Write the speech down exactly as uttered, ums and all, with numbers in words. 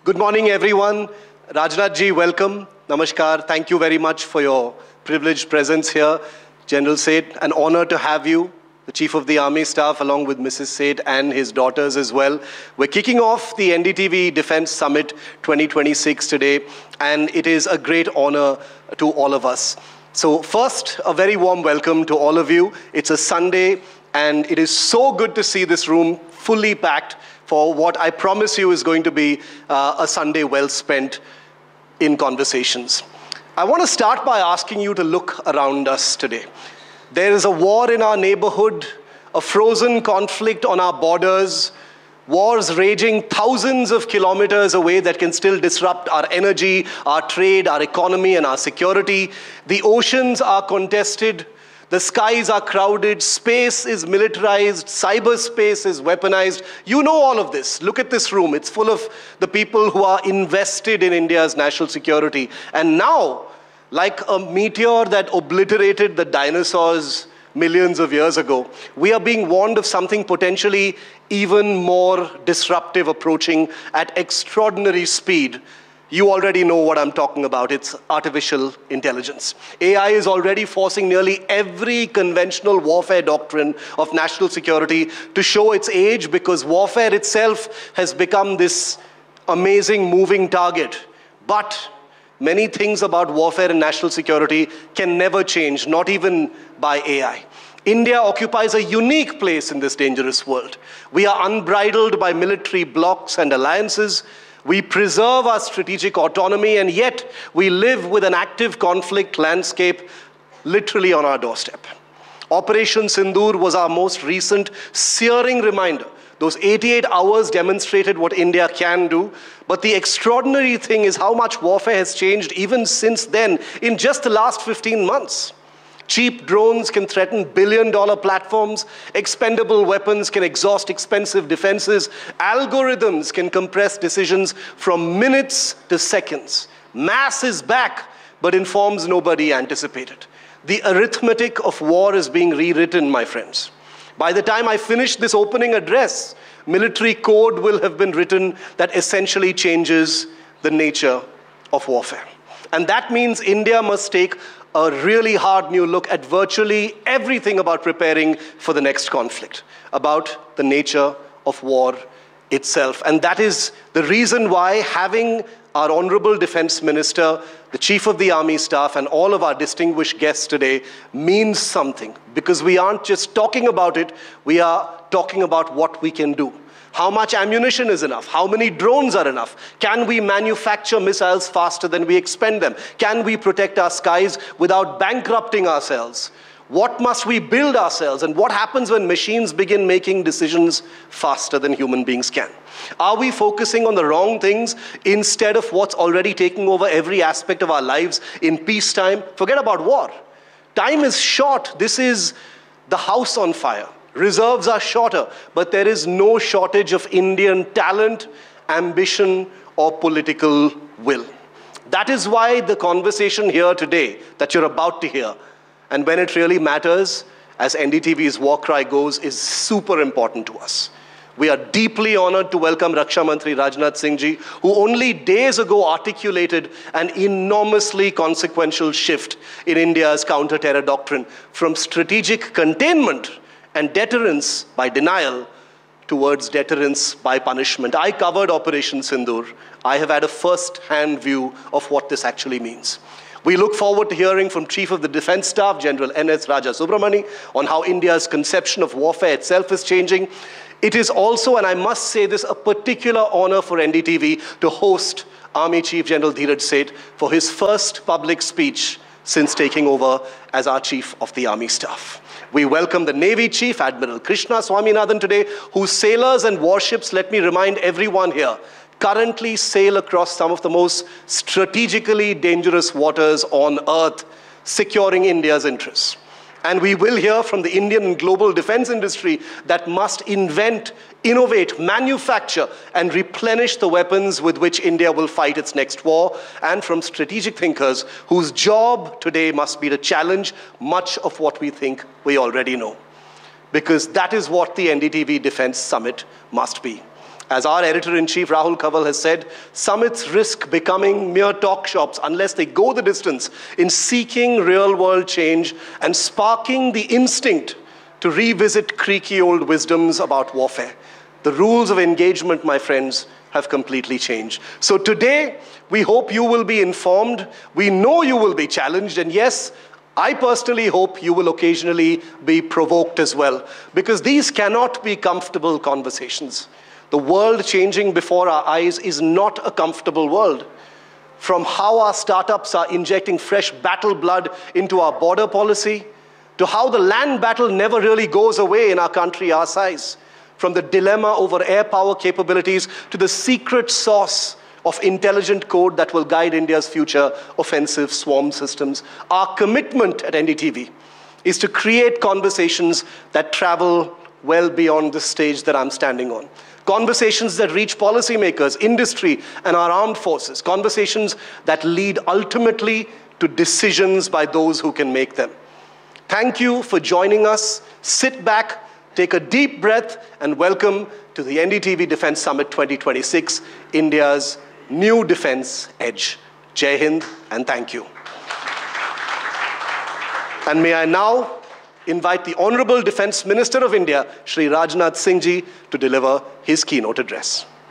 Good morning, everyone. Rajnath ji, welcome. Namaskar. Thank you very much for your privileged presence here. General Seth, an honor to have you, the Chief of the Army Staff, along with Missus Seth and his daughters as well. We're kicking off the N D T V Defense Summit twenty twenty-six today, and it is a great honor to all of us. So first, a very warm welcome to all of you. It's a Sunday, and it is so good to see this room fully packed for what I promise you is going to be uh, a Sunday well spent in conversations. I want to start by asking you to look around us today. There is a war in our neighborhood, a frozen conflict on our borders, wars raging thousands of kilometers away that can still disrupt our energy, our trade, our economy, and our security. The oceans are contested. The skies are crowded, space is militarized, cyberspace is weaponized. You know all of this. Look at this room. It's full of the people who are invested in India's national security. And now, like a meteor that obliterated the dinosaurs millions of years ago, we are being warned of something potentially even more disruptive approaching at extraordinary speed. You already know what I'm talking about. It's artificial intelligence. A I is already forcing nearly every conventional warfare doctrine of national security to show its age, because warfare itself has become this amazing moving target. But many things about warfare and national security can never change, not even by A I. India occupies a unique place in this dangerous world. We are unbridled by military blocs and alliances. We preserve our strategic autonomy, and yet we live with an active conflict landscape literally on our doorstep. Operation Sindoor was our most recent searing reminder. Those eighty-eight hours demonstrated what India can do, but the extraordinary thing is how much warfare has changed even since then in just the last fifteen months. Cheap drones can threaten billion-dollar platforms. Expendable weapons can exhaust expensive defenses. Algorithms can compress decisions from minutes to seconds. Mass is back, but in forms nobody anticipated. The arithmetic of war is being rewritten, my friends. By the time I finish this opening address, military code will have been written that essentially changes the nature of warfare. And that means India must take a really hard new look at virtually everything about preparing for the next conflict, about the nature of war itself. And that is the reason why having our Honorable Defense Minister, the Chief of the Army Staff, and all of our distinguished guests today means something, because we aren't just talking about it, we are talking about what we can do. How much ammunition is enough? How many drones are enough? Can we manufacture missiles faster than we expend them? Can we protect our skies without bankrupting ourselves? What must we build ourselves? And what happens when machines begin making decisions faster than human beings can? Are we focusing on the wrong things instead of what's already taking over every aspect of our lives in peacetime? Forget about war. Time is short. This is the house on fire. Reserves are shorter, but there is no shortage of Indian talent, ambition, or political will. That is why the conversation here today that you're about to hear, and when it really matters, as N D T V's war cry goes, is super important to us. We are deeply honored to welcome Raksha Mantri Rajnath Singh ji, who only days ago articulated an enormously consequential shift in India's counter-terror doctrine from strategic containment and deterrence by denial towards deterrence by punishment. I covered Operation Sindoor. I have had a first-hand view of what this actually means. We look forward to hearing from Chief of the Defense Staff, General N S Raja Subramani, on how India's conception of warfare itself is changing. It is also, and I must say this, a particular honor for N D T V to host Army Chief General Dheeraj Seth for his first public speech since taking over as our Chief of the Army Staff. We welcome the Navy Chief, Admiral Krishna Swaminathan, today, whose sailors and warships, let me remind everyone here, currently sail across some of the most strategically dangerous waters on Earth, securing India's interests. And we will hear from the Indian and global defense industry that must invent, innovate, manufacture, and replenish the weapons with which India will fight its next war, and from strategic thinkers whose job today must be to challenge much of what we think we already know. Because that is what the N D T V Defense Summit must be. As our editor-in-chief, Rahul Kanwal, has said, summits risk becoming mere talk shops unless they go the distance in seeking real-world change and sparking the instinct to revisit creaky old wisdoms about warfare. The rules of engagement, my friends, have completely changed. So today, we hope you will be informed. We know you will be challenged. And yes, I personally hope you will occasionally be provoked as well, because these cannot be comfortable conversations. The world changing before our eyes is not a comfortable world. From how our startups are injecting fresh battle blood into our border policy, to how the land battle never really goes away in a country our size, from the dilemma over air power capabilities to the secret sauce of intelligent code that will guide India's future offensive swarm systems. Our commitment at N D T V is to create conversations that travel well beyond the stage that I'm standing on. Conversations that reach policymakers, industry, and our armed forces. Conversations that lead ultimately to decisions by those who can make them. Thank you for joining us. Sit back, take a deep breath, and welcome to the N D T V Defense Summit twenty twenty-six, India's new defense edge. Jai Hind, and thank you. And may I now invite the Honorable Defense Minister of India, Shri Rajnath Singh Ji, to deliver his keynote address.